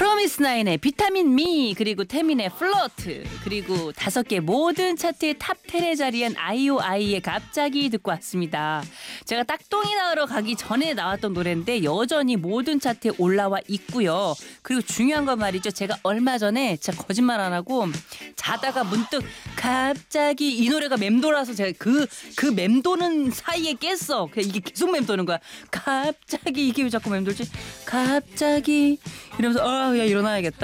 프로미스나인의 비타민 미, 그리고 태민의 플러트, 그리고 5개 모든 차트의 탑10에 자리한 아이오아이의 갑자기 듣고 왔습니다. 제가 딱똥이 나으러 가기 전에 나왔던 노래인데 여전히 모든 차트에 올라와 있고요. 그리고 중요한 건 말이죠. 제가 얼마 전에 진짜 거짓말 안 하고 자다가 문득 갑자기 이 노래가 맴돌아서 제가 그 맴도는 사이에 깼어. 그냥 이게 계속 맴도는 거야. 갑자기 이게 왜 자꾸 맴돌지? 갑자기 이러면서 야 일어나야겠다.